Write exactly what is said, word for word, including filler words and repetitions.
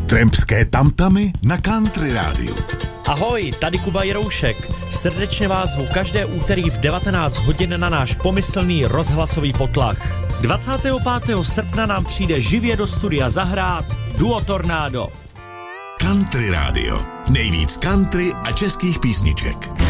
Trampské tamtamy na Country Rádiu. Ahoj, tady Kuba Jiroušek. Srdečně vás zvu každé úterý v devatenáct hodin na náš pomyslný rozhlasový potlach. dvacátého pátého srpna nám přijde živě do studia zahrát duo Tornádo. Country Rádio. Nejvíc country a českých písniček.